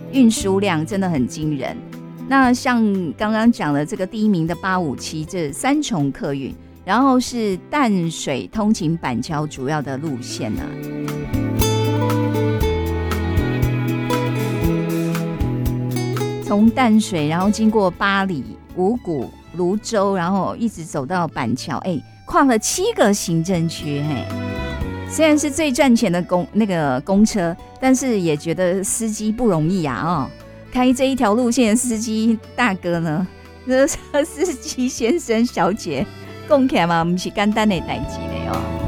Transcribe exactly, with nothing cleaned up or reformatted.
运输量真的很惊人。那像刚刚讲的这个第一名的八五七，这三重客运，然后是淡水通勤板桥主要的路线呢、啊。从淡水，然后经过八里、五股、芦洲，然后一直走到板桥，哎，跨了七个行政区，嘿。虽然是最赚钱的公那个公车，但是也觉得司机不容易啊！哦，开这一条路线的司机大哥呢，这司机先生小姐，讲起来嘛，不是简单的代志嘞哦。